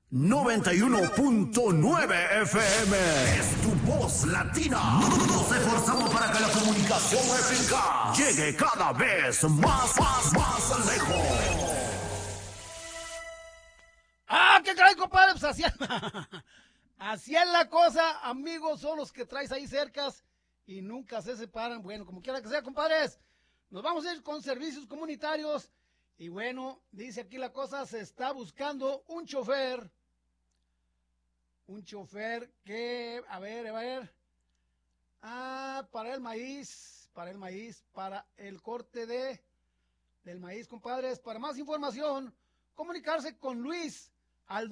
91.9 FM es tu voz latina. Nos esforzamos para que la comunicación eficaz llegue cada vez más lejos. ¡Ah, qué traes, compadre! Pues así, así es la cosa, amigos, son los que traes ahí cercas y nunca se separan. Bueno, como quiera que sea, compadres, nos vamos a ir con servicios comunitarios. Y bueno, dice aquí la cosa, se está buscando un chofer que, a ver, para el maíz, para el corte del maíz, compadres. Para más información, comunicarse con Luis al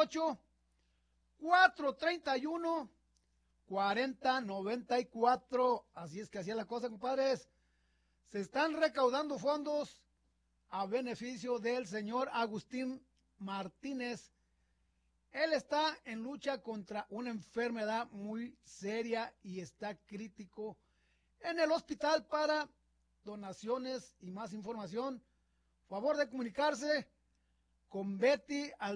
208-431-4094. Así es que así es la cosa, compadres. Se están recaudando fondos a beneficio del señor Agustín Martínez. Él está en lucha contra una enfermedad muy seria y está crítico en el hospital. Para donaciones y más información, favor de comunicarse con Betty al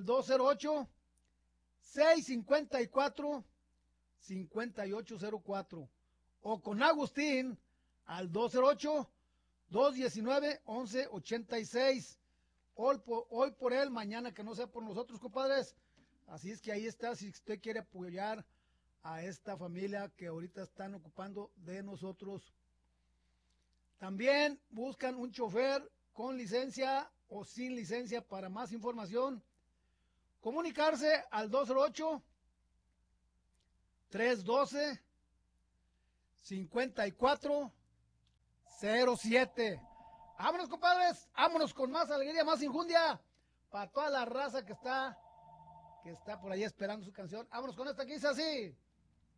208-654-5804 o con Agustín al 208-219-1186. Hoy por él, mañana que no sea por nosotros, compadres. Así es que ahí está, si usted quiere apoyar a esta familia que ahorita están ocupando de nosotros. También buscan un chofer con licencia o sin licencia. Para más información, comunicarse al 208-312-5407. Vámonos, compadres, vámonos con más alegría, más injundia, para toda la raza que está por ahí esperando su canción. Vámonos con esta que dice así.